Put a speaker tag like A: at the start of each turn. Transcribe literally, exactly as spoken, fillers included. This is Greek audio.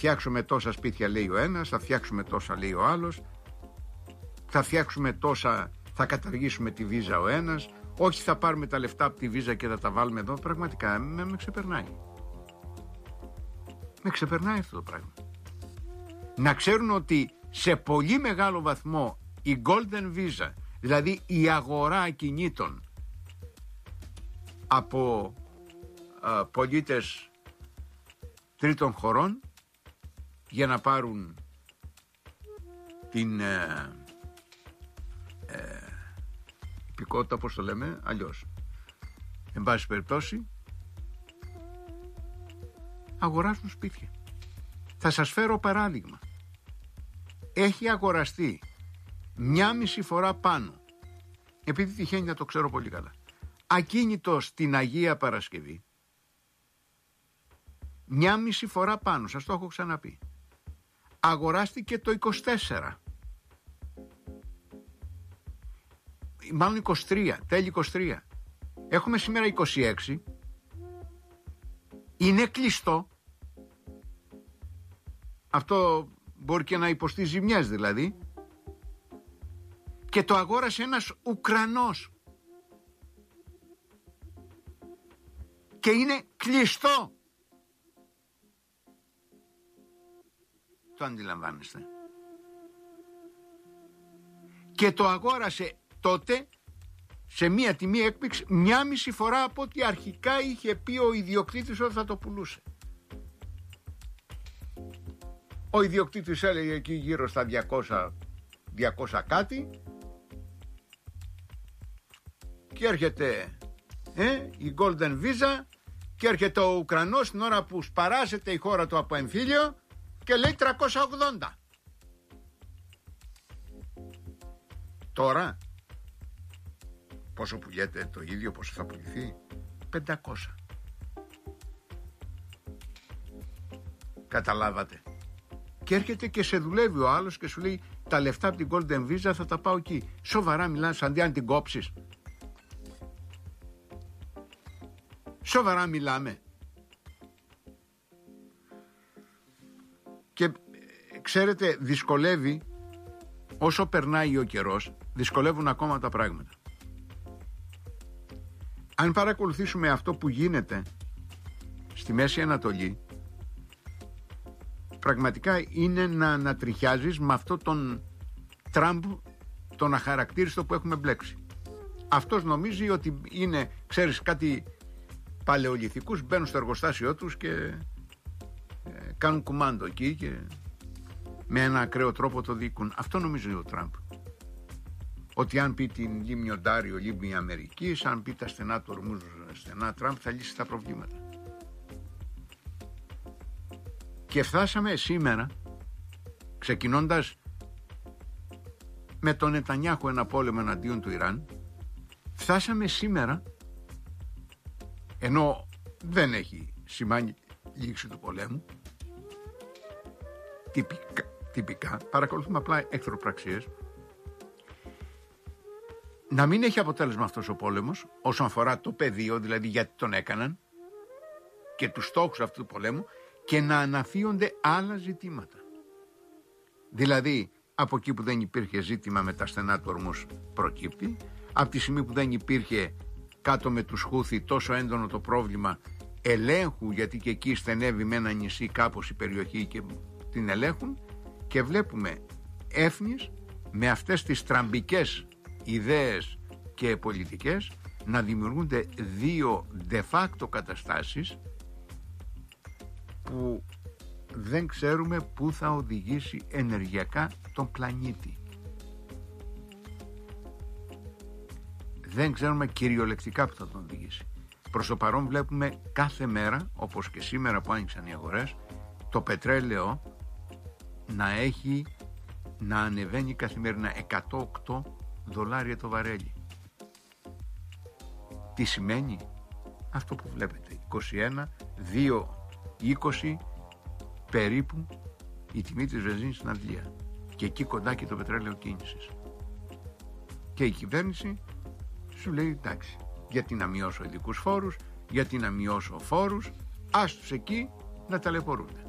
A: φτιάξουμε τόσα σπίτια, λέει ο ένας, θα φτιάξουμε τόσα, λέει ο άλλος, θα φτιάξουμε τόσα, θα καταργήσουμε τη βίζα ο ένας, όχι θα πάρουμε τα λεφτά από τη βίζα και θα τα βάλουμε εδώ. Πραγματικά με, με ξεπερνάει. Με ξεπερνάει αυτό το πράγμα. Να ξέρουν ότι σε πολύ μεγάλο βαθμό η Golden Visa, δηλαδή η αγορά ακινήτων από α, πολίτες τρίτων χωρών για να πάρουν την ε, ε, υπηκότητα, πώς το λέμε αλλιώς, εν πάση περιπτώσει, αγοράζουν σπίτια. Θα σας φέρω παράδειγμα. Έχει αγοραστεί μια μισή φορά πάνω, επειδή τυχαίνει να το ξέρω πολύ καλά, ακίνητο στην Αγία Παρασκευή, μια μισή φορά πάνω, σας το έχω ξαναπεί. Αγοράστηκε το είκοσι τέσσερα, μάλλον είκοσι τρία, τέλη είκοσι τρία. Έχουμε σήμερα είκοσι έξι. Είναι κλειστό. Αυτό μπορεί και να υποστεί ζημιές δηλαδή. Και το αγόρασε ένας Ουκρανός. Και είναι κλειστό. Το αντιλαμβάνεστε? Και το αγόρασε τότε σε μία τιμή έκπληξη μια μισή φορά από ό,τι αρχικά είχε πει ο ιδιοκτήτης ότι θα το πουλούσε. Ο ιδιοκτήτης έλεγε εκεί γύρω στα διακόσια, διακόσια κάτι, και έρχεται ε, η Golden Visa και έρχεται ο Ουκρανός την ώρα που σπαράζεται η χώρα του από εμφύλιο και λέει τριακόσια ογδόντα. Τώρα πόσο πουλιέται το ίδιο, πόσο θα πουληθεί? πεντακόσια. Καταλάβατε? Και έρχεται και σε δουλεύει ο άλλος και σου λέει τα λεφτά από την Golden Visa θα τα πάω εκεί. Σοβαρά μιλάς, αντί αν την κόψεις? Σοβαρά μιλάμε? Και ξέρετε, δυσκολεύει, όσο περνάει ο καιρός, δυσκολεύουν ακόμα τα πράγματα. Αν παρακολουθήσουμε αυτό που γίνεται στη Μέση Ανατολή, πραγματικά είναι να ανατριχιάζεις με αυτό τον Τραμπ, τον αχαρακτήριστο που έχουμε μπλέξει. Αυτός νομίζει ότι είναι, ξέρεις, κάτι παλαιολιθικούς, μπαίνουν στο εργοστάσιό τους και ε, κάνουν κουμάντο εκεί και με ένα ακραίο τρόπο το διοικούν. Αυτό νομίζει ο Τραμπ. Ότι αν πει την λίμνη Οντάριο, λίμνη Αμερικής, αν πει τα στενά του ορμούς, στενά Τραμπ, θα λύσει τα προβλήματα. Και φτάσαμε σήμερα, ξεκινώντας με τον Νετανιάχου ένα πόλεμο εναντίον του Ιράν, φτάσαμε σήμερα, ενώ δεν έχει σημάνει λήξη του πολέμου, τυπικά, τυπικά παρακολουθούμε απλά εχθροπραξίες, να μην έχει αποτέλεσμα αυτός ο πόλεμος όσον αφορά το πεδίο, δηλαδή γιατί τον έκαναν και τους στόχους αυτού του πολέμου, και να αναφύονται άλλα ζητήματα. Δηλαδή από εκεί που δεν υπήρχε ζήτημα με τα στενά του ορμούς προκύπτει, από τη στιγμή που δεν υπήρχε κάτω με τους Χούθη τόσο έντονο το πρόβλημα ελέγχου, γιατί και εκεί στενεύει με ένα νησί κάπως η περιοχή και την ελέγχουν, και βλέπουμε έθνης με αυτές τις τραμπικές ιδέες και πολιτικές να δημιουργούνται δύο de facto καταστάσεις που δεν ξέρουμε πού θα οδηγήσει ενεργειακά τον πλανήτη. Δεν ξέρουμε κυριολεκτικά που θα τον οδηγήσει. Προς το παρόν βλέπουμε κάθε μέρα, όπως και σήμερα που άνοιξαν οι αγορές, το πετρέλαιο να έχει να ανεβαίνει καθημερινά εκατόν οκτώ δολάρια το βαρέλι. Τι σημαίνει αυτό που βλέπετε? είκοσι ένα, δύο είκοσι περίπου η τιμή της βενζίνης στην Αγγλία, και εκεί κοντά και το πετρέλαιο κίνησης. Και η κυβέρνηση σου λέει εντάξει, γιατί να μειώσω ειδικούς φόρους, γιατί να μειώσω φόρους, άστους εκεί να ταλαιπωρούνται.